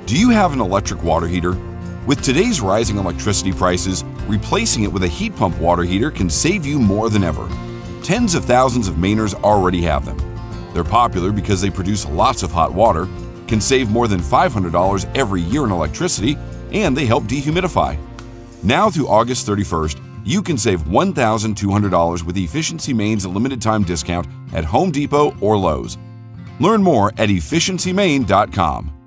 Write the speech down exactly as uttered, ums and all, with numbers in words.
Do you have an electric water heater? With today's rising electricity prices, replacing it with a heat pump water heater can save you more than ever. Tens of thousands of Mainers already have them. They're popular because they produce lots of hot water, can save more than five hundred dollars every year in electricity, and they help dehumidify. Now through August thirty-first, you can save one thousand two hundred dollars with Efficiency Maine's limited time discount at Home Depot or Lowe's. Learn more at efficiency maine dot com.